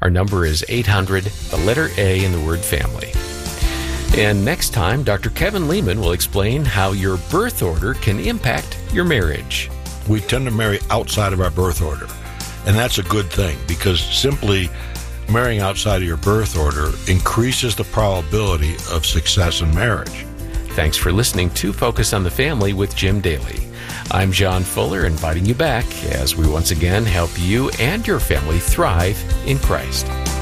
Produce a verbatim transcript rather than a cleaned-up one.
Our number is eight hundred, the letter A in the word family. And next time, Doctor Kevin Leman will explain how your birth order can impact your marriage. We tend to marry outside of our birth order, and that's a good thing because simply marrying outside of your birth order increases the probability of success in marriage. Thanks for listening to Focus on the Family with Jim Daly. I'm John Fuller, inviting you back as we once again help you and your family thrive in Christ.